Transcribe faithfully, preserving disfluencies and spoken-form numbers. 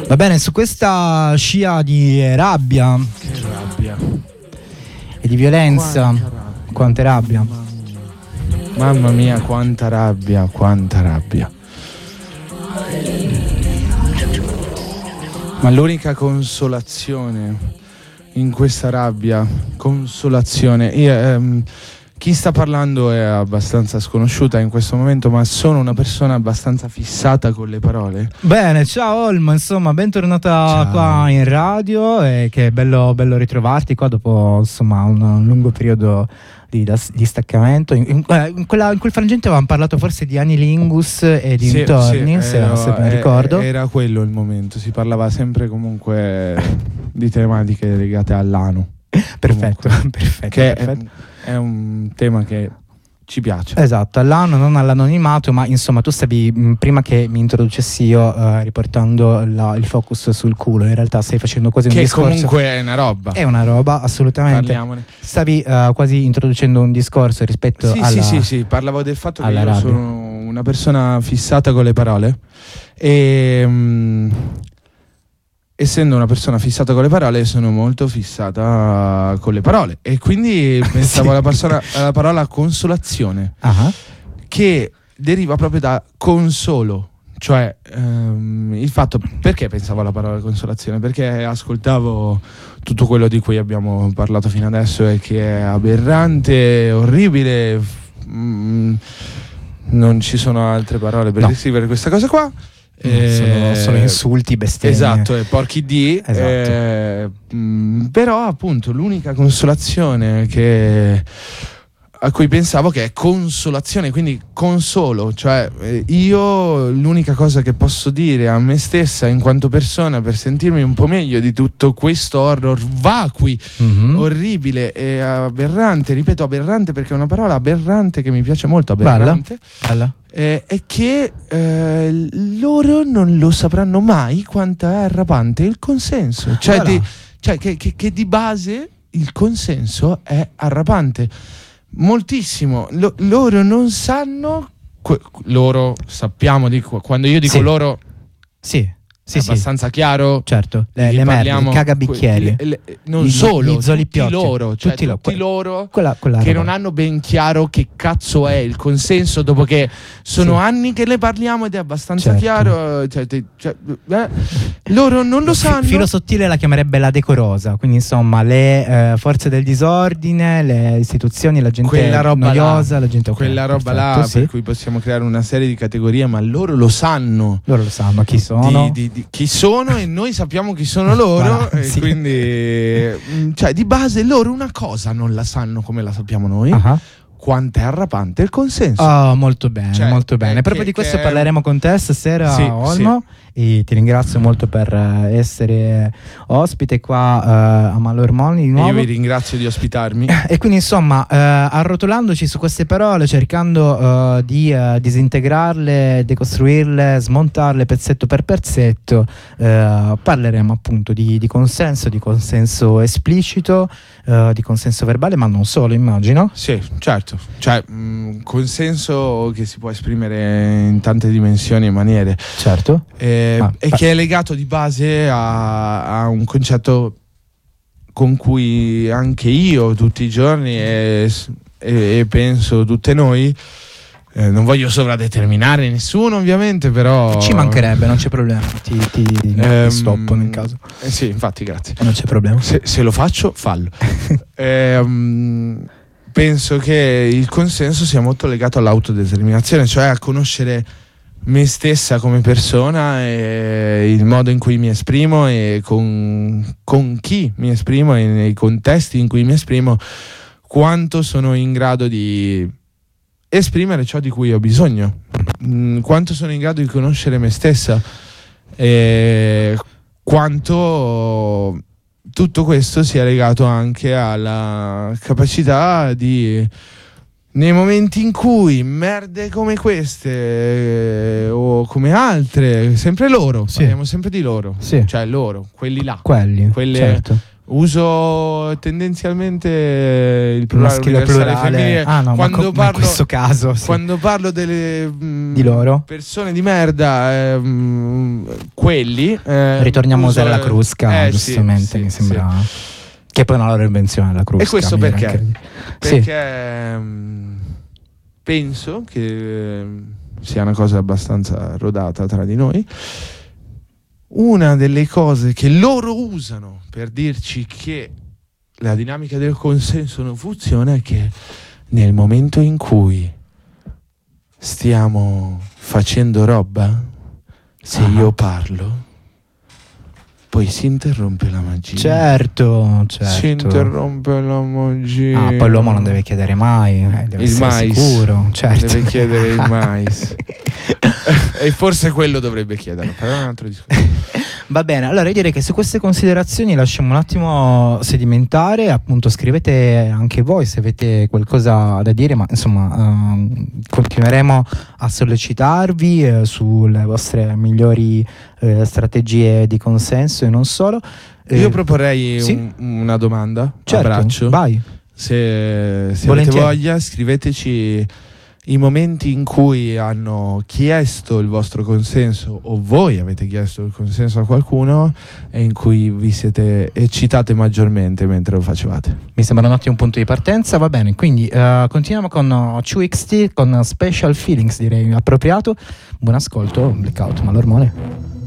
Va bene, su questa scia di rabbia, che rabbia, e di violenza, quanta rabbia, quanta rabbia. mamma mia, quanta rabbia, quanta rabbia. Ma l'unica consolazione in questa rabbia, consolazione, io, ehm, chi sta parlando è abbastanza sconosciuta in questo momento, ma sono una persona abbastanza fissata con le parole. Bene, ciao Olmo, insomma, bentornata Ciao. qua in radio, e che è bello, bello ritrovarti qua dopo insomma un, un lungo periodo di, di staccamento. In, in, in, quella, in quel frangente avevamo parlato forse di Anilingus e di Sì, dintorni, sì, se, era, se ben eh, ricordo. Era quello il momento, si parlava sempre comunque di tematiche legate all'ano. Perfetto, Comunque, perfetto, che perfetto. È, è un tema che ci piace. Esatto, all'anno, non all'anonimato, ma insomma tu stavi, mh, prima che mi introducessi io, eh, riportando la, il focus sul culo. In realtà stai facendo quasi un Che discorso. comunque è una roba. È una roba, assolutamente. Parliamone. Stavi uh, quasi introducendo un discorso rispetto Sì, alla... sì, sì, sì, parlavo del fatto che alla io rabbia. sono una persona fissata con le parole e mh, essendo una persona fissata con le parole sono molto fissata con le parole e quindi pensavo Sì. alla, persona, alla parola consolazione, Ah, che deriva proprio da consolo, cioè ehm, il fatto, perché pensavo alla parola consolazione? Perché ascoltavo tutto quello di cui abbiamo parlato fino adesso e che è aberrante, orribile, mm, non ci sono altre parole per No. descrivere questa cosa qua. no, Eh, sono, sono insulti, bestemmie. Esatto, e porchi di. Esatto. eh, mh, però appunto l'unica consolazione che a cui pensavo, che è consolazione, quindi consolo, cioè eh, io l'unica cosa che posso dire a me stessa in quanto persona per sentirmi un po' meglio di tutto questo horror vacui, Mhm. orribile e aberrante, ripeto aberrante perché è una parola aberrante che mi piace molto, Bella. aberrante, Bella. eh, è che eh, loro non lo sapranno mai quanto è arrapante il consenso, cioè, Voilà. di, cioè che, che, che di base il consenso è arrapante moltissimo. Lo- loro non sanno que- loro sappiamo di qu- quando io dico Sì. loro Sì, sì, è sì. abbastanza chiaro. Certo, di le, chi le merde, parliamo, i cagabicchieri. que- le- le- non Gli- solo gli tutti zolipiotti. loro, cioè Tutti tutti, lo- loro Quella, quella che roba. non hanno ben chiaro che cazzo è il consenso, dopo che sono Sì. anni che ne parliamo ed è abbastanza Certo. chiaro, cioè, te- cioè, eh, loro non lo Fi- sanno. Filo sottile la chiamerebbe la decorosa, quindi insomma le eh, forze del disordine, le istituzioni, la gente Quella roba noiosa, là, la gente ok, quella roba perfetto, là sì. per cui possiamo creare una serie di categorie, ma loro lo sanno. Loro lo sanno chi sono. Di, di- di- chi sono e noi sappiamo chi sono loro. Voilà, E sì. quindi mm, cioè di base loro una cosa non la sanno come la sappiamo noi, Ah. quanto è arrapante il consenso. Oh, molto bene, Cioè, molto bene. eh, Proprio che- di questo che- parleremo con te stasera, Sì, Olmo. E ti ringrazio molto per eh, essere ospite qua eh, a Malormoni di E nuovo. io vi ringrazio di ospitarmi. E quindi insomma, eh, arrotolandoci su queste parole, cercando eh, di eh, disintegrarle, decostruirle, smontarle pezzetto per pezzetto, eh, parleremo appunto di, di consenso, di consenso esplicito, eh, di consenso verbale, ma non solo, immagino. Sì, certo. Cioè, mh, consenso che si può esprimere in tante dimensioni e maniere. Certo. Eh, Ah, e che è legato di base a, a un concetto con cui anche io tutti i giorni e, e- e penso tutte noi, eh, non voglio sovradeterminare nessuno ovviamente, però Ci mancherebbe, non c'è problema. Ti, ti, ti Ehm, stoppo nel caso. eh sì, infatti, grazie. Non c'è problema. Se, se lo faccio, fallo. Ehm, penso che il consenso sia molto legato all'autodeterminazione, cioè a conoscere me stessa come persona e il modo in cui mi esprimo e con, con chi mi esprimo e nei contesti in cui mi esprimo, quanto sono in grado di esprimere ciò di cui ho bisogno, mm, quanto sono in grado di conoscere me stessa e quanto tutto questo sia legato anche alla capacità di, nei momenti in cui merde come queste eh, o come altre, sempre loro, Sì. parliamo sempre di loro, Sì. cioè loro, quelli là, Quelli, quelle, certo. Uso tendenzialmente il plurale maschile universale plurale. femminile. Ah no, quando ma, co- parlo, ma in questo caso sì. Quando parlo delle mh, di loro persone di merda, eh, mh, quelli eh, ritorniamo uso, a usare la crusca, eh, giustamente, sì, mi sì, sembra sì. che poi è una loro invenzione la crusca. E questo mi viene perché? anche di- Perché sì. mh, penso che eh, sia una cosa abbastanza rodata tra di noi. Una delle cose che loro usano per dirci che la dinamica del consenso non funziona è che nel momento in cui stiamo facendo roba, se Ah. io parlo, poi si interrompe la magia. Certo, certo. Si interrompe la magia. Ah, poi l'uomo non deve chiedere mai, eh, deve il essere mais. sicuro, certo. Deve chiedere il mais. E forse quello dovrebbe chiederlo, però è un altro discorso. Va bene, allora io direi che su queste considerazioni lasciamo un attimo sedimentare, appunto scrivete anche voi se avete qualcosa da dire, ma insomma ehm, continueremo a sollecitarvi eh, sulle vostre migliori eh, strategie di consenso e non solo. Eh, Io proporrei sì? un- una domanda, certo, abbraccio. vai. Se, se avete Volentieri. voglia, scriveteci i momenti in cui hanno chiesto il vostro consenso o voi avete chiesto il consenso a qualcuno e in cui vi siete eccitate maggiormente mentre lo facevate. Mi sembra un ottimo punto di partenza, va bene, quindi eh, continuiamo con uh, two X T, con uh, Special Feelings, direi appropriato. Buon ascolto, Blackout, ma l'ormone.